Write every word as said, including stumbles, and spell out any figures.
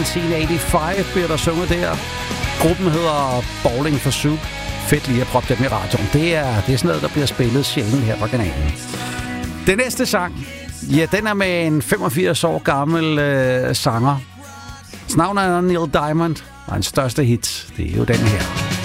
nitten otteoghalvfems bliver der sunget der. Gruppen hedder Bowling for Soup. Fedt lige at proppe dem i radioen. Det er, det er sådan noget, der bliver spillet sjældent her på kanalen. Den næste sang, ja, den er med en femogfirs år gammel øh, sanger. Hans navn er Neil Diamond, og hans største hit, det er jo den her.